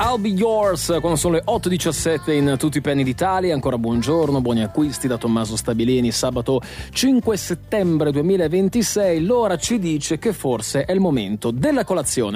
I'll Be Yours, quando sono le 8:17 in tutti i penny d'Italia. Ancora buongiorno, buoni acquisti da Tommaso Stabilini. Sabato 5 settembre 2026, l'ora ci dice che forse è il momento della colazione.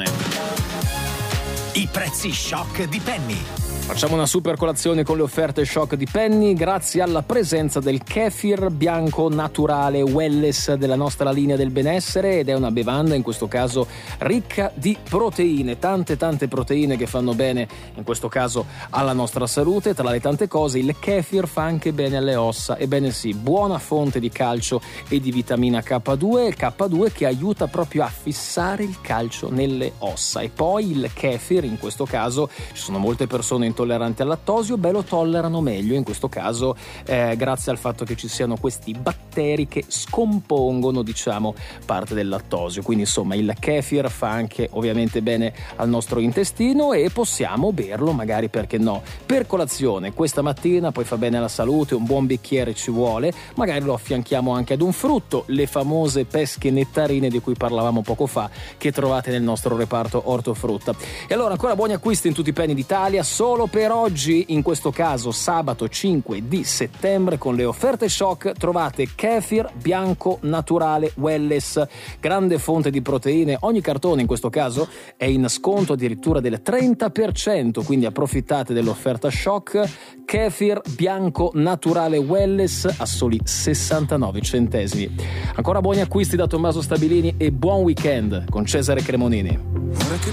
I prezzi shock di Penny. Facciamo una super colazione con le offerte shock di Penny grazie alla presenza del kefir bianco naturale Welless della nostra linea del benessere, ed è una bevanda in questo caso ricca di proteine, tante proteine che fanno bene in questo caso alla nostra salute. Tra le tante cose il kefir fa anche bene alle ossa, ebbene sì, buona fonte di calcio e di vitamina K2, il K2 che aiuta proprio a fissare il calcio nelle ossa. E poi il kefir, in questo caso ci sono molte persone intolleranti al lattosio, lo tollerano meglio in questo caso grazie al fatto che ci siano questi batteri che scompongono, diciamo, parte del lattosio. Quindi insomma il kefir fa anche ovviamente bene al nostro intestino e possiamo berlo magari, perché no, per colazione questa mattina. Poi fa bene alla salute, un buon bicchiere ci vuole, magari lo affianchiamo anche ad un frutto, le famose pesche nettarine di cui parlavamo poco fa, che trovate nel nostro reparto ortofrutta. E allora ancora buoni acquisti in tutti i penny d'Italia, solo per oggi, in questo caso sabato 5 di settembre, con le offerte shock trovate kefir bianco naturale Welless, grande fonte di proteine. Ogni cartone in questo caso è in sconto addirittura del 30%, quindi approfittate dell'offerta shock. Kefir bianco naturale Welless a soli 69 centesimi. Ancora buoni acquisti da Tommaso Stabilini e buon weekend con Cesare Cremonini. Ora che